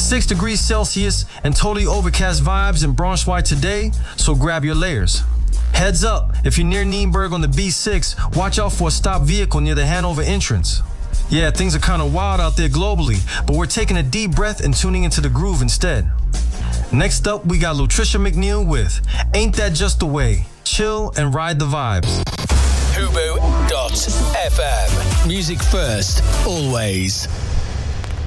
6 degrees Celsius and totally overcast vibes in Braunschweig today, so grab your layers. Heads up, if you're near Nienburg on the B6, watch out for a stopped vehicle near the Hanover entrance. Yeah, things are kind of wild out there globally, but we're taking a deep breath and tuning into the groove instead. Next up, we got Lutricia McNeil with Ain't That Just the Way? Chill and ride the vibes. Fubo.FM. Music first, always.